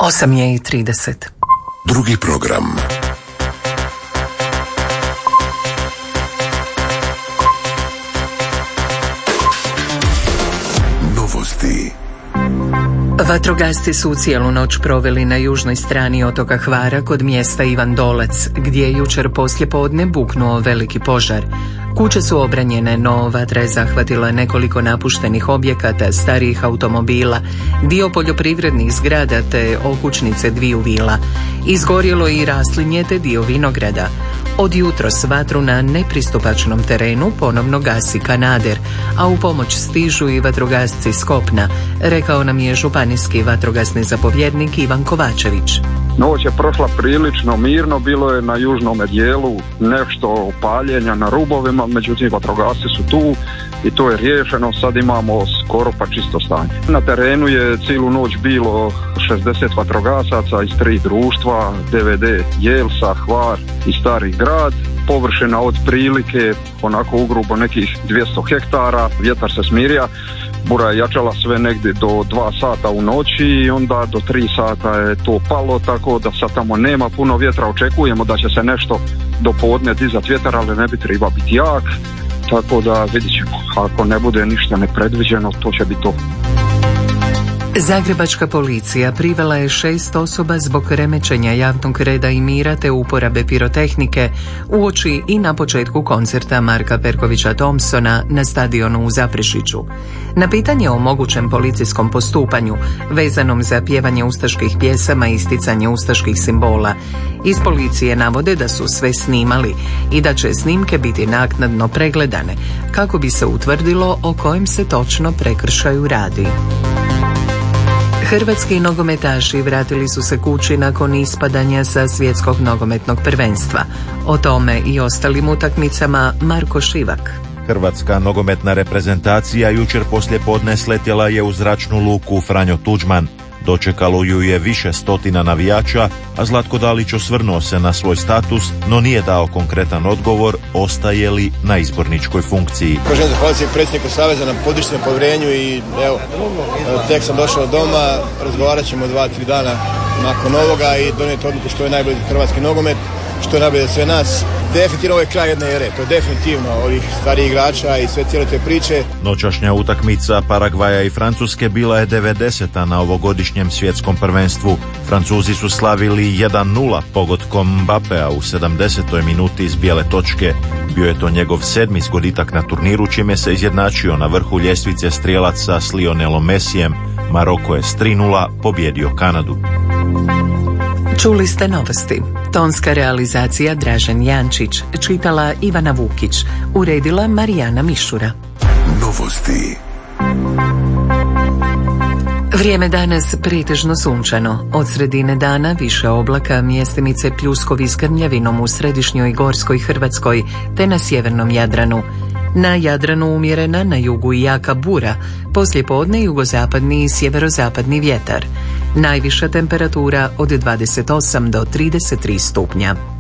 8:30. Drugi program. Novosti. Vatrogasci su cijelu noć proveli na južnoj strani otoka Hvara kod mjesta Ivan Dolac, gdje je jučer poslijepodne buknuo veliki požar. Kuće su obranjene, no vatra je zahvatila nekoliko napuštenih objekata, starijih automobila, dio poljoprivrednih zgrada te okućnice dviju vila. Izgorjelo je i raslinje te dio vinograda. Od jutros vatru na nepristupačnom terenu ponovno gasi kanader, a u pomoć stižu i vatrogasci s kopna, rekao nam je županijski vatrogasni zapovjednik Ivan Kovačević. Noć je prošla prilično mirno, bilo je na južnom dijelu nešto paljenja na rubovima, međutim vatrogasci su tu i to je riješeno, sad imamo skoro pa čisto stanje. Na terenu je cijelu noć bilo 60 vatrogasaca iz 3 društva, DVD Jelsa, Hvar i Stari grad. Površina od prilike onako ugrubo nekih 200 hektara, vjetar se smirija. Bura je jačala sve negdje do 2 sata u noći i onda do 3 sata je to palo, tako da sad tamo nema puno vjetra. Očekujemo da će se nešto do podne dizat vjetar, ali ne bi treba biti jak, tako da vidit ćemo. Ako ne bude ništa nepredviđeno, to će biti to. Zagrebačka policija privela je 6 osoba zbog remećenja javnog reda i mira te uporabe pirotehnike uoči i na početku koncerta Marka Perkovića Thompsona na stadionu u Zaprešiću. Na pitanje o mogućem policijskom postupanju vezanom za pjevanje ustaških pjesama i isticanje ustaških simbola, iz policije navode da su sve snimali i da će snimke biti naknadno pregledane kako bi se utvrdilo o kojem se točno prekršaju radi. Hrvatski nogometaši vratili su se kući nakon ispadanja sa svjetskog nogometnog prvenstva. O tome i ostalim utakmicama Marko Šivak. Hrvatska nogometna reprezentacija jučer poslijepodne sletjela je u zračnu luku Franjo Tuđman. Dočekalo ju je više stotina navijača, a Zlatko Dalić osvrnuo se na svoj status, no nije dao konkretan odgovor ostaje li na izborničkoj funkciji. Želim zahvaliti predsjedniku Saveza na podršci, na povjerenju i evo, tek sam došao doma, razgovarat ćemo 2-3 dana nakon ovoga i donijeti odluku što je najbolje za hrvatski nogomet, što je najbolje za sve nas. Definitivno ovo je kraj jedne ere, to je definitivno ovih starijih igrača i sve cijele te priče. Noćašnja utakmica Paragvaja i Francuske bila je 90. na ovogodišnjem svjetskom prvenstvu. Francuzi su slavili 1-0 pogodkom Mbappea u 70. minuti iz bijele točke. Bio je to njegov 7. zgoditak na turniru, čime se izjednačio na vrhu ljestvice strijelaca s Lionelom Messijem. Maroko je s 3-0 pobjedio Kanadu. Čuli ste novosti. Tonska realizacija Dražen Jančić, čitala Ivana Vukić, uredila Marijana Mišura. Novosti. Vrijeme danas pretežno sunčano. Od sredine dana više oblaka, mjestimice pljuskovi s grmljavinom u središnjoj i gorskoj Hrvatskoj te na sjevernom Jadranu. Na Jadranu umjerena, na jugu i jaka bura, poslijepodne jugozapadni i sjeverozapadni vjetar. Najviša temperatura od 28 do 33 stupnja.